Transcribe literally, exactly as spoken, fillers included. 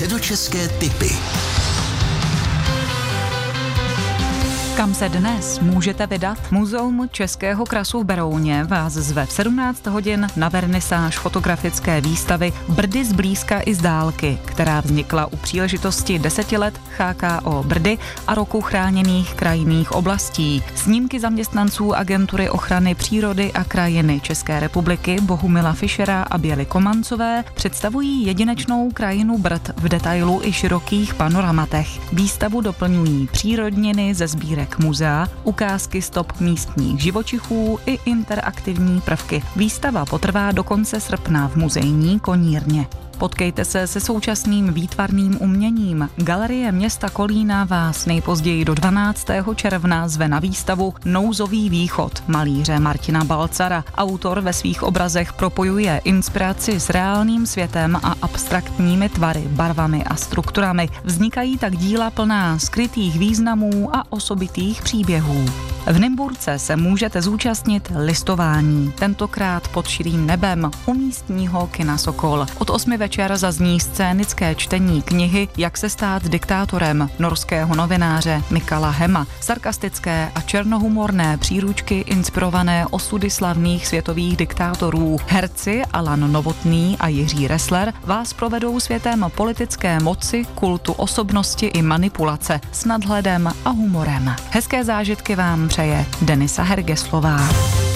Středočeské tipy. Kam se dnes můžete vydat? Muzeum českého krasu v Berouně vás zve v sedmnáct hodin na vernisáž fotografické výstavy Brdy zblízka i z dálky, která vznikla u příležitosti deseti let H K O Brdy a roku chráněných krajinných oblastí. Snímky zaměstnanců Agentury ochrany přírody a krajiny České republiky Bohumila Fischera a Běly Komancové představují jedinečnou krajinu Brd v detailu i širokých panoramatech. Výstavu doplňují přírodniny ze sbírek muzea, ukázky stop místních živočichů i interaktivní prvky. Výstava potrvá do konce srpna v muzejní konírně. Potkejte se se současným výtvarným uměním. Galerie města Kolína vás nejpozději do dvanáctého června zve na výstavu Nouzový východ malíře Martina Balcara. Autor ve svých obrazech propojuje inspiraci s reálným světem a abstraktními tvary, barvami a strukturami. Vznikají tak díla plná skrytých významů a osobitých příběhů. V Nymburce se můžete zúčastnit listování, tentokrát pod širým nebem u místního kina Sokol. Od osmi večer zazní scénické čtení knihy Jak se stát diktátorem norského novináře Mikala Hema, sarkastické a černohumorné příručky inspirované osudy slavných světových diktátorů. Herci Alan Novotný a Jiří Ressler vás provedou světem politické moci, kultu osobnosti i manipulace s nadhledem a humorem. Hezké zážitky vám přeje Denisa Hergeslová.